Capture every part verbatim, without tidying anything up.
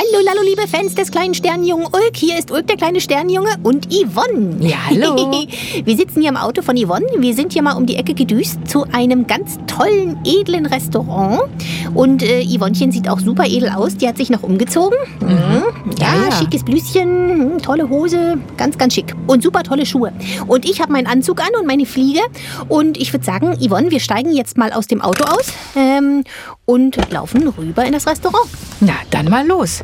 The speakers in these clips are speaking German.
Hallo, hallo, liebe Fans des kleinen Sternenjungen Ulk. Hier ist Ulk, der kleine Sternenjunge, und Yvonne. Ja, hallo. Wir sitzen hier im Auto von Yvonne. Wir sind hier mal um die Ecke gedüst zu einem ganz tollen, edlen Restaurant. Und äh, Yvonnchen sieht auch super edel aus. Die hat sich noch umgezogen. Mhm. Ja, Ja, ja. schickes Blüschen, tolle Hose, ganz, ganz schick. Und super tolle Schuhe. Und ich habe meinen Anzug an und meine Fliege. Und ich würde sagen, Yvonne, wir steigen jetzt mal aus dem Auto aus ähm, und laufen rüber in das Restaurant. Na, dann mal los.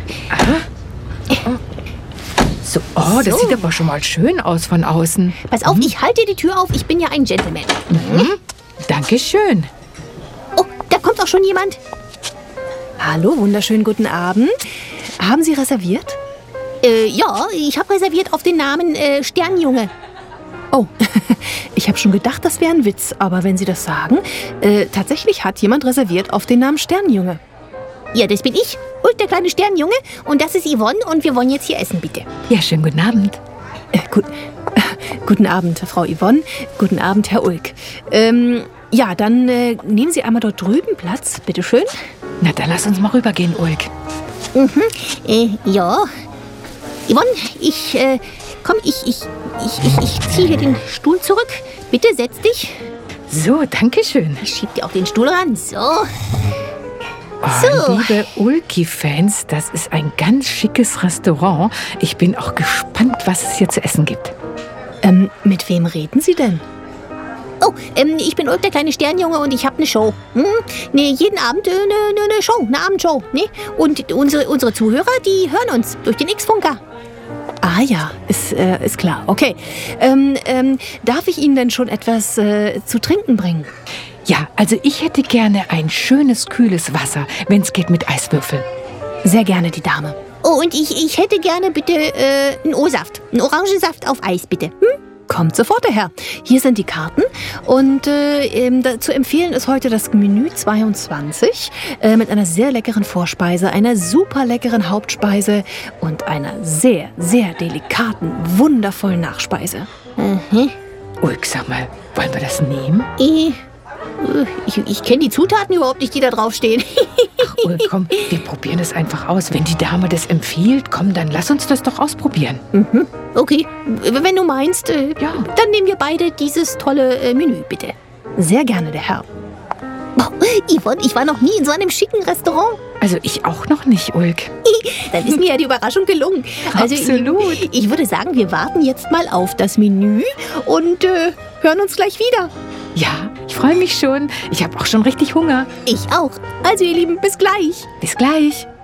So, oh, das So. sieht aber schon mal schön aus von außen. Pass auf, ich halte die Tür auf. Ich bin ja ein Gentleman. Dankeschön. Oh, da kommt auch schon jemand. Hallo, wunderschönen guten Abend. Haben Sie reserviert? Äh, ja, ich habe reserviert auf den Namen äh, Sternjunge. Oh, ich habe schon gedacht, das wäre ein Witz. Aber wenn Sie das sagen, äh, tatsächlich hat jemand reserviert auf den Namen Sternjunge. Ja, das bin ich. Und der kleine Sternjunge. Und das ist Yvonne. Und wir wollen jetzt hier essen, bitte. Ja, schönen guten Abend. Äh, gut, äh, guten Abend, Frau Yvonne. Guten Abend, Herr Ulk. Ähm, ja, dann äh, nehmen Sie einmal dort drüben Platz, bitteschön. Na, dann lass uns mal rübergehen, Ulk. Äh, ja. Yvonne, ich, äh, komm, ich, ich, ich, ich, ich ziehe hier den Stuhl zurück. Bitte, setz dich. So, Dankeschön. Ich schieb dir auch den Stuhl ran. So. Oh, So. liebe Ulki-Fans, das ist ein ganz schickes Restaurant. Ich bin auch gespannt, was es hier zu essen gibt. Ähm, mit wem reden Sie denn? Oh, ähm, ich bin Ulk, der kleine Sternjunge, und ich habe eine Show. Hm? Ne, jeden Abend eine äh, ne, ne, ne Show, eine Abendshow. Ne? Und unsere, unsere Zuhörer, die hören uns durch den X-Funker. Ah ja, ist, äh, ist klar. Okay. Ähm, ähm, darf ich Ihnen denn schon etwas äh, zu trinken bringen? Ja, also ich hätte gerne ein schönes, kühles Wasser, wenn es geht mit Eiswürfeln. Sehr gerne, die Dame. Oh, und ich, ich hätte gerne bitte äh, einen O-Saft. Einen Orangensaft auf Eis, bitte. Hm? Kommt sofort, der Herr. Hier sind die Karten. Und äh, ähm, da, zu empfehlen ist heute das Menü zweiundzwanzig äh, mit einer sehr leckeren Vorspeise, einer super leckeren Hauptspeise und einer sehr, sehr delikaten, wundervollen Nachspeise. Mhm. Ulk, sag mal, wollen wir das nehmen? Ich, ich, ich kenne die Zutaten überhaupt nicht, die da draufstehen. Ach, Ulk, komm, wir probieren es einfach aus. Wenn die Dame das empfiehlt, komm, dann lass uns das doch ausprobieren. Okay, wenn du meinst, äh, Ja. dann nehmen wir beide dieses tolle äh, Menü, bitte. Sehr gerne, der Herr. Oh, Yvonne, ich war noch nie in so einem schicken Restaurant. Also ich auch noch nicht, Ulk. Dann ist mir ja die Überraschung gelungen. Also Absolut. Ich, ich würde sagen, wir warten jetzt mal auf das Menü und äh, hören uns gleich wieder. Ja, ich freue mich schon. Ich habe auch schon richtig Hunger. Ich auch. Also ihr Lieben, bis gleich. Bis gleich.